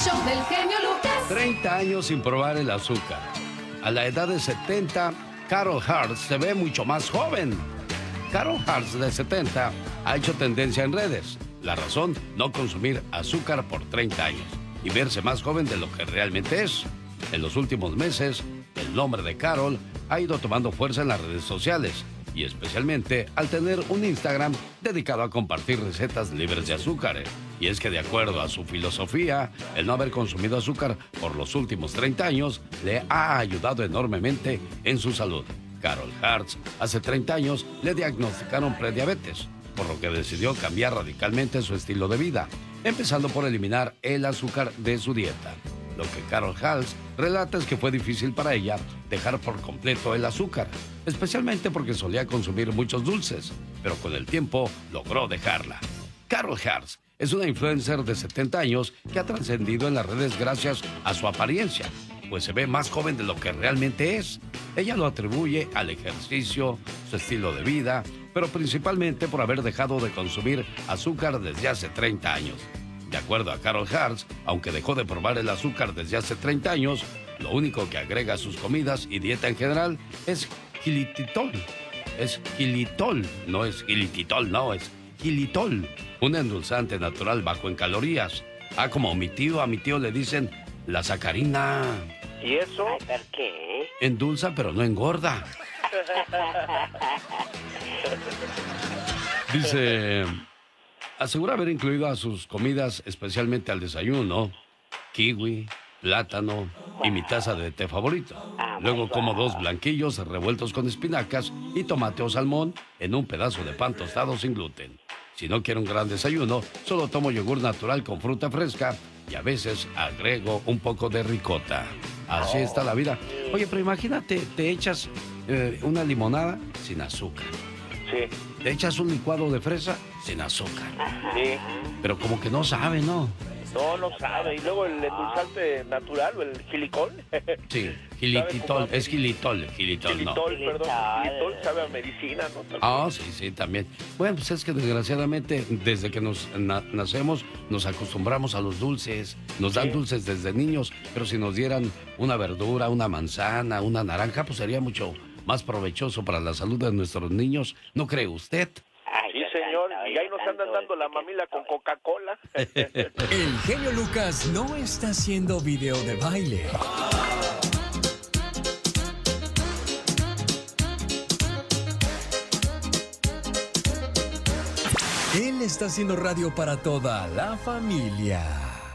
show del genio Lucas. 30 años sin probar el azúcar. A la edad de 70, Carol Hart se ve mucho más joven. Carol Hart, de 70, ha hecho tendencia en redes. La razón, no consumir azúcar por 30 años y verse más joven de lo que realmente es. En los últimos meses, el nombre de Carol ha ido tomando fuerza en las redes sociales y especialmente al tener un Instagram dedicado a compartir recetas libres de azúcar. Y es que de acuerdo a su filosofía, el no haber consumido azúcar por los últimos 30 años le ha ayudado enormemente en su salud. Carol Hart, hace 30 años, le diagnosticaron prediabetes, por lo que decidió cambiar radicalmente su estilo de vida, empezando por eliminar el azúcar de su dieta. Lo que Carol Hart relata es que fue difícil para ella dejar por completo el azúcar, especialmente porque solía consumir muchos dulces, pero con el tiempo logró dejarla. Carol Hart es una influencer de 70 años que ha trascendido en las redes gracias a su apariencia, pues se ve más joven de lo que realmente es. Ella lo atribuye al ejercicio, su estilo de vida, pero principalmente por haber dejado de consumir azúcar desde hace 30 años. De acuerdo a Carol Hart, aunque dejó de probar el azúcar desde hace 30 años, lo único que agrega a sus comidas y dieta en general es xilitol. Es xilitol, no es xilitol, no, es xilitol, un endulzante natural bajo en calorías. Ah, como a mi tío le dicen la sacarina. ¿Y eso? Ay, ¿por qué? Endulza, pero no engorda. Dice, asegura haber incluido a sus comidas, especialmente al desayuno, kiwi, plátano y mi taza de té favorito. Luego como 2 blanquillos revueltos con espinacas y tomate o salmón en un pedazo de pan tostado sin gluten. Si no quiero un gran desayuno, solo tomo yogur natural con fruta fresca y a veces agrego un poco de ricota. Así está la vida. Oye, pero imagínate, te echas una limonada sin azúcar. Sí. Te echas un licuado de fresa sin azúcar. Sí. Pero como que no sabe, ¿no? No sabe. Y luego el endulzante natural o el gilicol. Sí, gilititol, es gilitol, no. Gilitol, perdón. Gilitol sabe a medicina, ¿no? Ah, sí, también. Bueno, pues es que desgraciadamente desde que nos nacemos nos acostumbramos a los dulces. Nos dan dulces desde niños, pero si nos dieran una verdura, una manzana, una naranja, pues sería mucho más provechoso para la salud de nuestros niños. ¿No cree usted? Sí, señor. Y ahí nos andan dando la mamila con Coca-Cola. El genio Lucas no está haciendo video de baile. Él está haciendo radio para toda la familia.